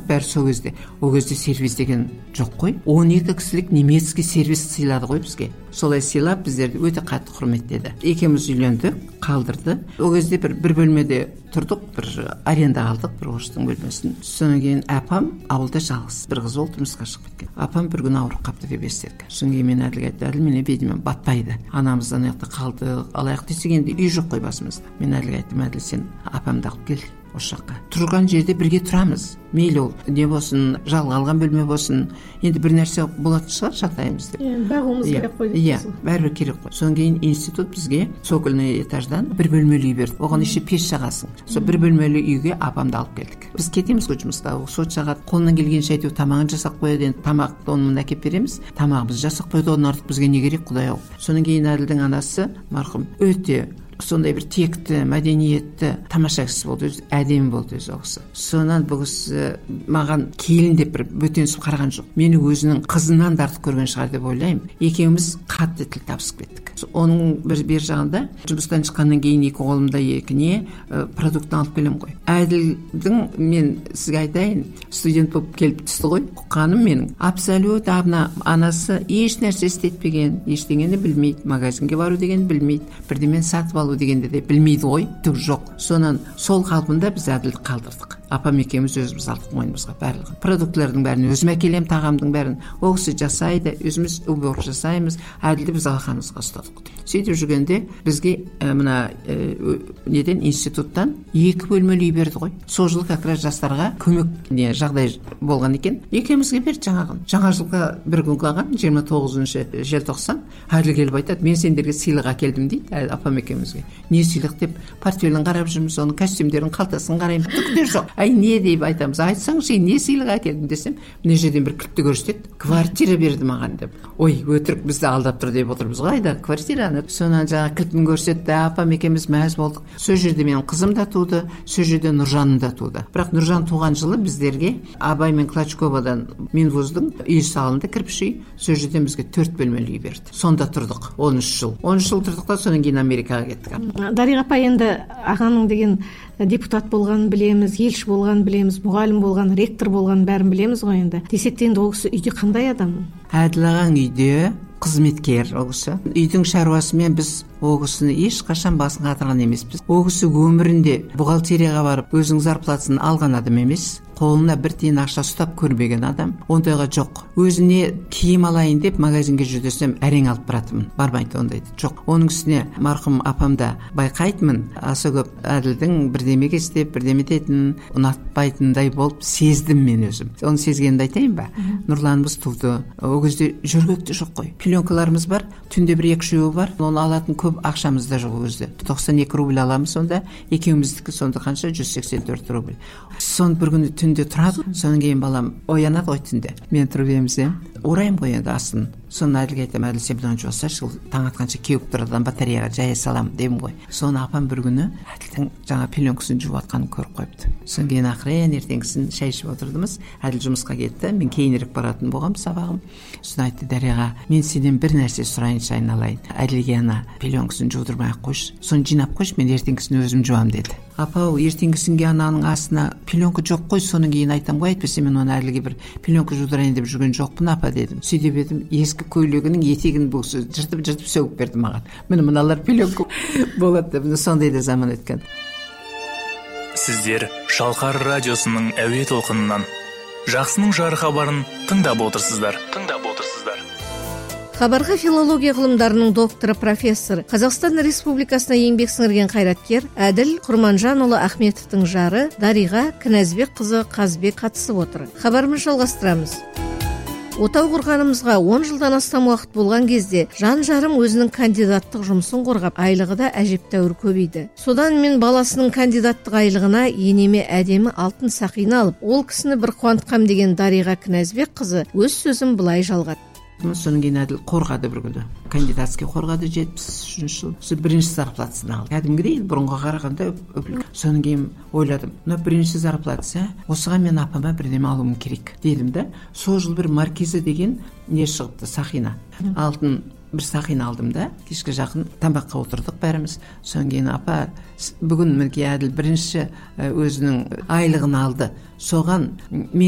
бәрі сол кезде. Ол кезде сервис деген жоқ қой. 12 кісілік немецкий сервис сыйлады ғой бізге. Солай сыйлап біздерді өте қатты құрметтеді. Екеуміз үйлендік, қалдырды. Ол кезде бір бөлмеде тұрдық, бір аренда алдық, бір орыстың бөлмесін. Содан кейін апам ауылда жалғыз, бір қыз ол тұрмысқа шығып кеткен. Апам бір күн ауырып қапты деп естідік. Содан кейін мен Әділге айтты, Әділ, менің бетімнен батпайды. Анамыздан аяқта қалды, алаяқ десек енді үй жоқ қой басымызда. Мен Әділге айттым, Әділ, сен апамды алып кел. Осы жаққа тұрған жерде бірге тұрамыз. Мейлі ол не болсын, жалға алған бөлме болсын, енді бір нәрсе болатын шығар, жағдайымыз деп. Бағуымыз керек қой. Бәрібір керек қой. Содан кейін институт бізге цокольный этаждан бір бөлмелі үй берді. Оған еще пеш жағасың. Сол бір бөлмелі үйге апамды алып келдік. Біз кетеміз ғой жұмысқа. Сот жағады. Қолынан келгенше әйтеуір тамағын жасап қояды. Енді тамақты оны әкеп береміз. Тамағымызды жасап қойды. Одан артық бізге не керек, Құдай-ау. Содан кейін Әділдің анасы марқұм өте сондай бір текті, мәдениетті, тамаша кісі болды, өзі әдемі болды өзі осы. Сонан бұл кісі маған келін деп бір бөтенсіп қараған жоқ. Мені өзінің қызынан да артық көрген шығар деп ойлаймын. Екеуміз қатты тіл табысып кеттік. Оның бер жағында жұмыстан шыққаннан кейін екі қолымда екі продуктын алып келем ғой. Әділдің, мен сізге айтайын, студент болып келіп түсті ғой. Құқаным менің абсолют анасы еш нәрсе істетпеген, ештеңені білмейді, магазинге бару деген білмейді, бірдемен сатып алу дегенде де білмейді ғой, түк жоқ. Сонан сол қалпында біз Әділді қалдырдық. Апам екеуміз өзіміз алдық мойнымызға барлығын. Продуктлардың бәрін өзім әкелем, тағамдың бәрін ол кісі жасайды, өзіміз уборка жасаймыз. Әділді біз алақанымызға ұстадық. Сөйтіп жүргенде бізге мына неден институттан 2 бөлмелі үй берді ғой. Сол жылы как раз жастарға көмек жағдай болған екен. Екеумізге берді жаңағын. Жаңа жылға бір күн қалған 29 желтоқсан. Әділ келіп айтады, мен сендерге сыйлық әкелдім дейді, апам екеумізге. Не сыйлық деп портфелін қарап жүрміз, оның костюмдерін, қалтасын қараймыз. Түктер жоқ. Ай, не деп айтамыз? Айтсаңшы, не сыйлық әкелдім десем, мына жерден бір кілтті көрсетеді. Квартира берді маған деп. Ой, өтірік, бізді алдап тұр деп отырмыз ғой, айда квартираны. Сонан жаңа кілтін көрсетті, апам екеуміз мәз болдық. Сол жерде менің қызым да туды, сол жерде Нұржаным да туды. Бірақ Нұржан туған жылы біздерге Абай мен Клочковадан Минвуздың үй салынды, кірпіш үй. Сол жерден бізге 4 бөлмелі үй берді. Сонда тұрдық 13 жыл. 13 жыл тұрдық та содан кейін Америкаға кеттік. Дариға апа, енді ағаның деген депутат болғанын білеміз, елші болғанын білеміз, мұғалім болған, ректор болғанын бәрін білеміз ғой енді. Десек те енді ол кісі үйде қандай адам? Әділ ағаң үйде қызметкер ол кісі. Үйдің шаруасымен біз ол кісіні ешқашан басын қатырған емеспіз. Ол кісі өмірінде бухгалтерияға барып өзінің зарплатасын алған адам емес. Қолына бір тиын ақша ұстап көрмеген адам. Ондайға жоқ. Өзіне киім алайын деп магазинге жүрдесем әрең алып баратымын. Бармайды ондайды. Жоқ. Оның үстіне марқұм апамда байқайтынмын. Аса көп Әділдің бірдемеге істеп, бірдеме ететінін, ұнатпайтындай болып сездім мен өзім. Оны сезгенімді айтайын ба? Нұрланымыз туды. Ол кезде жүргекті жоқ қой. Пленкаларымыз бар. Түнде 1-2 бар. Оны алатын көп ақшамыз да жоқ ол кезде. 92 рубль аламыз сонда. Екеуміздікі сонда қанша? 184 рубль. Сон бір күні түнде тұрады. Содан кейін балам оянады ғой түнде. Мен тұрып емізем. Орайым ғой енді астын. Соны Әділге айтам, Әділ, сен бұдан жуасашы, таң атқанша кеуіп тұрады, батареяға жая салам деймін ғой. Соны апам бір күні Әділдің жаңа пеленкасын жуып атқанын көріп қойыпты. Содан кейін ақырын ертеңгісін шай ішіп отырдымыз. Әділ жұмысқа кетті. Мен кейінірек баратын болғам сабағым. Сосын айтты, Дариға, мен сенен бір нәрсе сұрайыншы, айналайын. Әділге ана пеленкасын жудырмай-ақ қойшы. Соны жинап қойшы, мен ертеңгісін өзім жуам деді. Апа, ертеңгісінге ананың астына пеленка жоқ қой, соның кейін айтам ғой, әйтпесе мен оны Әділге бір пеленка жудырайын деп жүрген жоқпын, апа дедім. Сөйтіп едім, ескі көйлегінің етегін бұл жыртып сөгіп берді маған. Міне мыналар пеленка болады деп, сондай да заман өткен. Сіздер Шалқар радиосының әуе толқынынан жақсының жары хабарын тыңдап отырсыздар. Хабарға филология ғылымдарының докторы профессор, Қазақстан Республикасына еңбек сіңірген қайраткер Әділ Құрманжанұлы Ахметовтың жары Дариға Кінәзбек қызы Қазбек қатысып отыр. Хабарымыз жалғастырамыз. Отау құрғанымызға 10 жылдан астам уақыт болған кезде жан-жарым өзінің кандидаттық жұмысын қорғап, айлығы да әжептәуір көбейді. Содан мен баласының кандидаттық айлығына енеме әдемі алтын сақина алып, ол кісіні бір қуантқам деген Дариға Кінәзбек қызы өз сөзін былай жалғады. Содан кейін Әділ қорғады бір күні. Кандидатский қорғады 73 жыл. Бірінші зарплатасын алды. Кәдімгідей бұрынға қарағанда өпілік. Содан кейін ойладым, мына бірінші зарплатасы, осыған мен апама бірдеме алуым керек дедім да. Сол жыл бір маркиза деген не шығыпты, сақина. Алтын бір сақина алдым да, кешке жақын тамаққа отырдық бәріміз. Содан кейін апа, бүгін мінекей Әділ бірінші өзінің айлығын алды. Соған